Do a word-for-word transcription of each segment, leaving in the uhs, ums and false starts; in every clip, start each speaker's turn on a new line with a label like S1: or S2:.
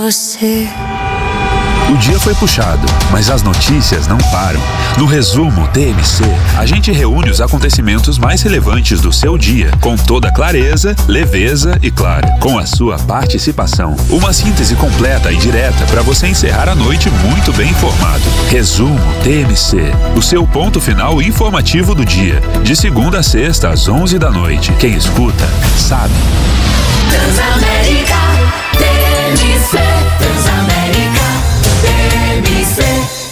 S1: Você.
S2: O dia foi puxado, mas as notícias não param. No resumo T M C, a gente reúne os acontecimentos mais relevantes do seu dia, com toda clareza, leveza e, claro, com a sua participação. Uma síntese completa e direta para você encerrar a noite muito bem informado. Resumo T M C, o seu ponto final informativo do dia. De segunda a sexta, às onze da noite. Quem escuta, sabe.
S3: Transamérica, T M C, Transamérica, T M C.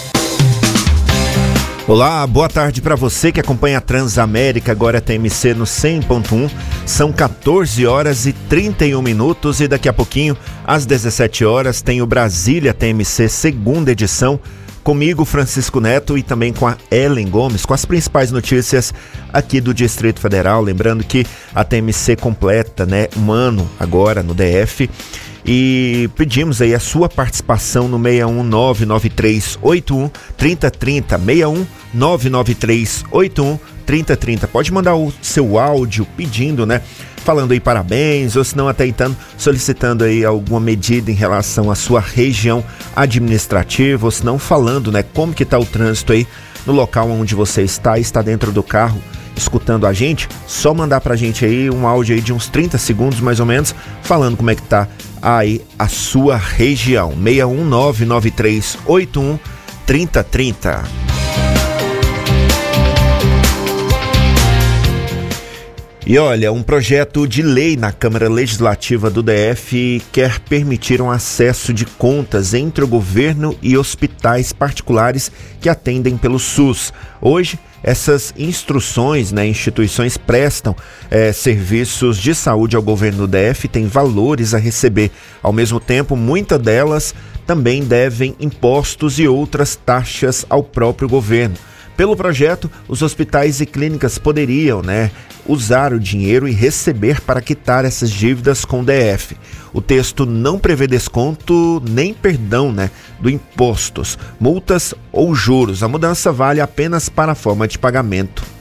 S4: Olá, boa tarde para você que acompanha a Transamérica, agora T M C no cem ponto um. São quatorze horas e trinta e um minutos e daqui a pouquinho, às dezessete horas, tem o Brasília T M C segunda edição. Comigo, Francisco Neto, e também com a Ellen Gomes, com as principais notícias aqui do Distrito Federal. Lembrando que a T M C completa, né, um ano agora no D F. E pedimos aí a sua participação no seis um nove nove três oito um três zero três zero, seis um nove nove três oito um três zero três zero. Pode mandar o seu áudio pedindo, né? Falando aí parabéns, ou se não até então solicitando aí alguma medida em relação à sua região administrativa, ou se não falando, né, como que tá o trânsito aí no local onde você está, está dentro do carro escutando a gente, só mandar pra gente aí um áudio aí de uns trinta segundos mais ou menos, falando como é que tá aí a sua região. seis um nove nove três oito um três zero três zero. E olha, um projeto de lei na Câmara Legislativa do D F quer permitir um acesso de contas entre o governo e hospitais particulares que atendem pelo SUS. Hoje, essas instruções, né, instituições prestam é, serviços de saúde ao governo do D F, têm valores a receber. Ao mesmo tempo, muitas delas também devem impostos e outras taxas ao próprio governo. Pelo projeto, os hospitais e clínicas poderiam, né, usar o dinheiro e receber para quitar essas dívidas com o D F. O texto não prevê desconto nem perdão, né, do impostos, multas ou juros. A mudança vale apenas para a forma de pagamento.